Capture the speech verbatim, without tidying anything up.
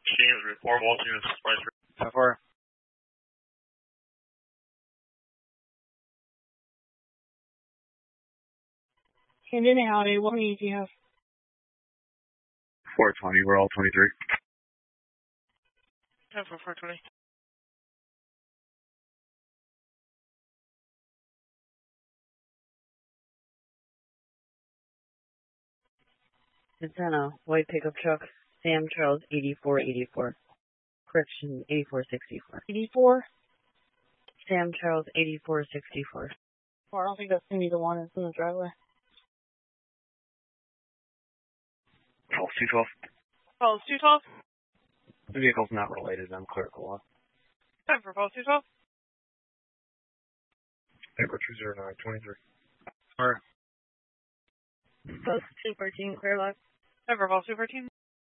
James, report all units, Spice. How far? Camden Alley, what many do you have? four twenty, we're all twenty-three. ten for four twenty. Montana, white pickup truck, Sam Charles eighty-four eighty-four. Correction, eighty-four sixty-four. eighty-four? Sam Charles eighty-four sixty-four. Oh, I don't think that's going to be the one that's in the driveway. Pulse two twelve. Pulse two twelve. The vehicle's not related, I'm clerical law. ten for Pulse two twelve. Paper two zero nine, twenty-three. Post two fourteen, clear lock. ten for Pulse two fourteen.